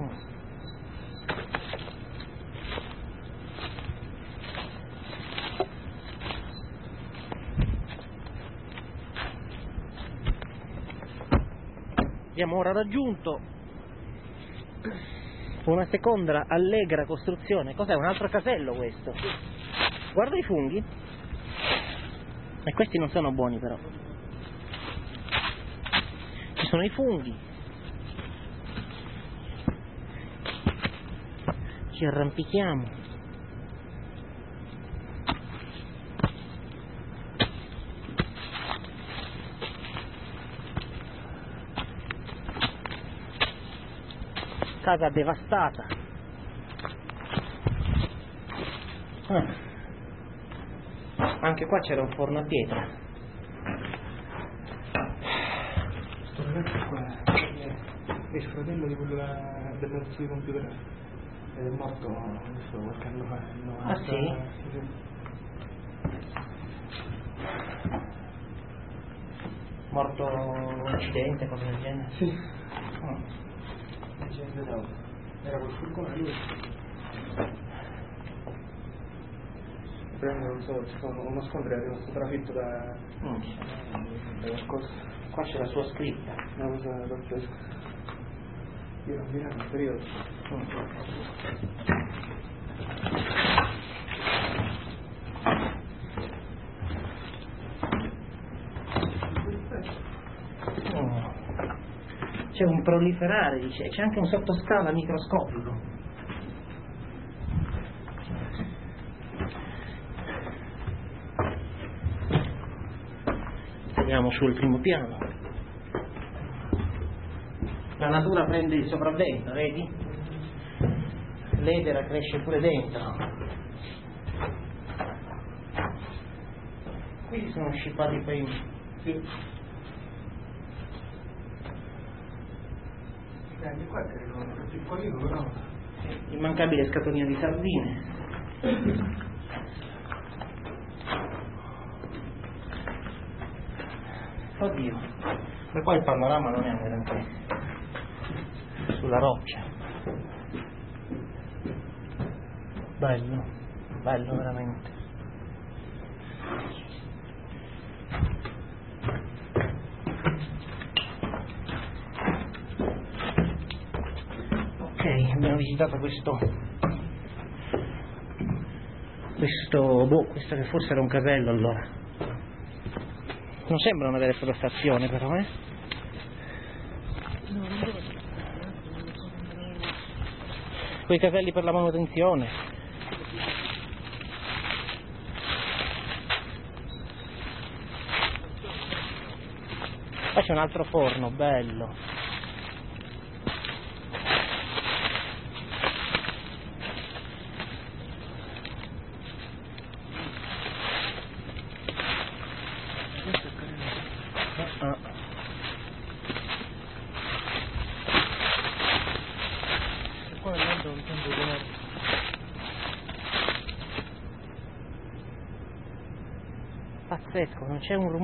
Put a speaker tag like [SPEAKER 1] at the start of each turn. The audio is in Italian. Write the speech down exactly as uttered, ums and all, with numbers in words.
[SPEAKER 1] Mm. Abbiamo ora raggiunto una seconda allegra costruzione. Cos'è? Un altro casello questo? Guarda i funghi. E questi non sono buoni però. Ci sono i funghi. Ci arrampichiamo. Casa devastata. Ah. Anche qua c'era un forno a pietra.
[SPEAKER 2] Questo ragazzo qua è il fratello di quello del negozio di computer ed è morto adesso qualche anno fa.
[SPEAKER 1] Ah sì?
[SPEAKER 2] Sì.
[SPEAKER 1] Morto incidente, cosa del genere?
[SPEAKER 2] Sì.
[SPEAKER 1] Oh.
[SPEAKER 2] Era col furgone lui. Prendo, non so, ci sono uno scontro, è rimasto trafitto da,
[SPEAKER 1] Mm.
[SPEAKER 2] da qualcosa.
[SPEAKER 1] Qua c'è la sua scritta.
[SPEAKER 2] Una cosa pazzesca. Io non mi nel periodo.
[SPEAKER 1] Oh. C'è un proliferare, dice, c'è anche un sottoscala microscopico. Saliamo sul primo piano. La natura prende il sopravvento, vedi? L'edera cresce pure dentro. Qui si sono scippati i primi.
[SPEAKER 2] Sì. Anche qua credo piccolino però.
[SPEAKER 1] Immancabile scatolina di sardine. Oddio, ma qua il panorama non è un granché. Sulla roccia. Bello, bello veramente. Ok, abbiamo visitato questo questo boh, questo che forse era un casello allora. Non sembra una vera e propria stazione però, eh? Quei caselli per la manutenzione. Qua c'è un altro forno, bello. Ah. Qua è un tempo di morte. Pazzesco, non c'è un rumore.